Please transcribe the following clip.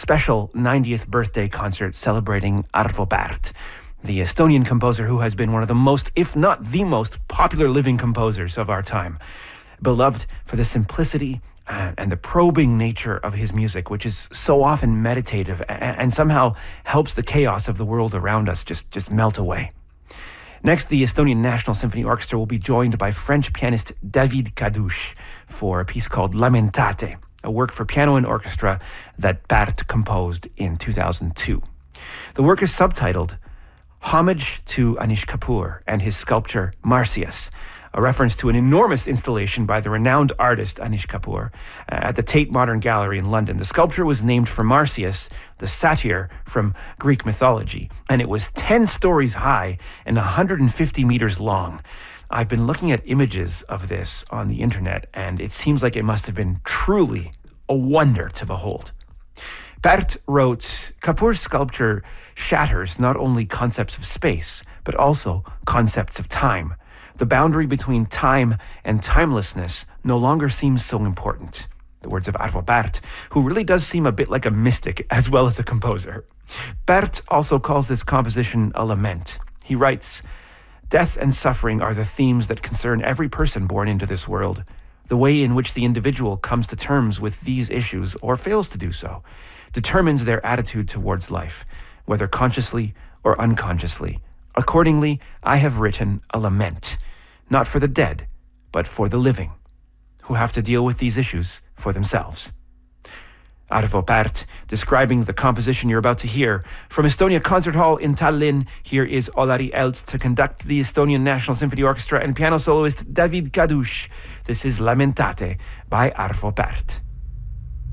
special 90th birthday concert celebrating Arvo Pärt, the Estonian composer who has been one of the most, if not the most, popular living composers of our time. Beloved for the simplicity and the probing nature of his music, which is so often meditative and somehow helps the chaos of the world around us just melt away. Next, the Estonian National Symphony Orchestra will be joined by French pianist David Kadouche for a piece called Lamentate, a work for piano and orchestra that Pärt composed in 2002. The work is subtitled Homage to Anish Kapoor and his sculpture Marsyas, a reference to an enormous installation by the renowned artist Anish Kapoor at the Tate Modern Gallery in London. The sculpture was named for Marsyas, the satyr from Greek mythology, and it was 10 stories high and 150 meters long. I've been looking at images of this on the internet, and it seems like it must have been truly a wonder to behold. Pärt wrote, Kapoor's sculpture shatters not only concepts of space, but also concepts of time. The boundary between time and timelessness no longer seems so important. The words of Arvo Pärt, who really does seem a bit like a mystic as well as a composer. Pärt also calls this composition a lament. He writes, death and suffering are the themes that concern every person born into this world. The way in which the individual comes to terms with these issues, or fails to do so, determines their attitude towards life, whether consciously or unconsciously. Accordingly, I have written a lament, not for the dead, but for the living, who have to deal with these issues for themselves. Arvo Pärt, describing the composition you're about to hear. From Estonia Concert Hall in Tallinn, here is Olari Elts to conduct the Estonian National Symphony Orchestra and piano soloist David Kadouche. This is Lamentate by Arvo Pärt.